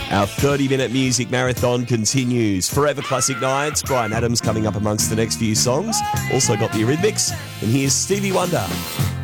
Our 30-minute music marathon continues. Forever Classic Nights. Bryan Adams coming up amongst the next few songs. Also got the Eurythmics. And here's Stevie Wonder.